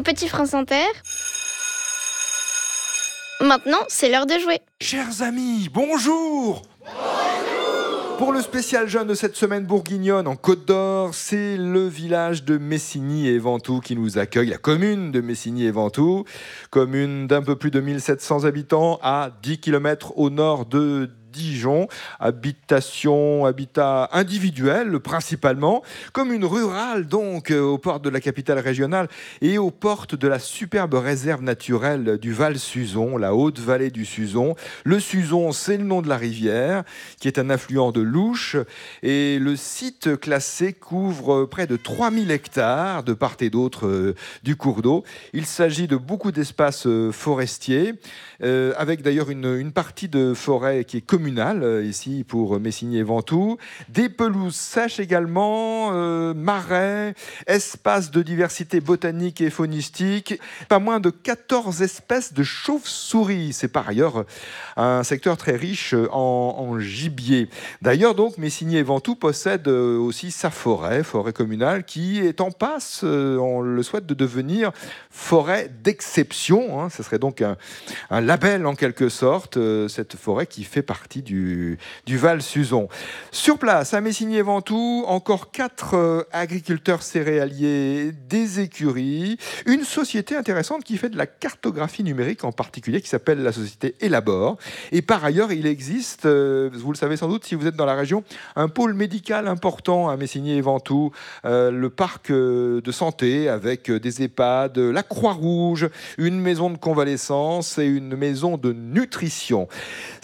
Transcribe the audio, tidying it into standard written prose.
mon petit France Inter. Maintenant, c'est l'heure de jouer. Chers amis, bonjour. Pour le spécial jeune de cette semaine bourguignonne en Côte d'Or, c'est le village de Messigny et Ventoux qui nous accueille, la commune de Messigny et Ventoux, commune d'un peu plus de 1700 habitants à 10 km au nord de Dijon, habitat individuel principalement, commune rurale donc aux portes de la capitale régionale et aux portes de la superbe réserve naturelle du Val-Suzon, la haute vallée du Suzon. Le Suzon, c'est le nom de la rivière qui est un affluent de l'Ouche et le site classé couvre près de 3000 hectares de part et d'autre du cours d'eau. Il s'agit de beaucoup d'espaces forestiers avec d'ailleurs une partie de forêt qui est communale ici pour Messigny et Ventoux, des pelouses sèches également, marais, espaces de diversité botanique et faunistique, pas moins de 14 espèces de chauves-souris. C'est par ailleurs un secteur très riche en gibier. D'ailleurs, donc, Messigny et Ventoux possèdent aussi sa forêt communale qui est en passe, on le souhaite, de devenir forêt d'exception. Ce serait donc un label en quelque sorte, cette forêt qui fait partie du Val-Suzon. Sur place, à Messigny et Ventoux, encore 4 agriculteurs céréaliers, des écuries, une société intéressante qui fait de la cartographie numérique en particulier, qui s'appelle la société Elabor. Et par ailleurs, il existe, vous le savez sans doute si vous êtes dans la région, un pôle médical important à Messigny et Ventoux, le parc de santé avec des EHPAD, la Croix-Rouge, une maison de convalescence et une maison de nutrition.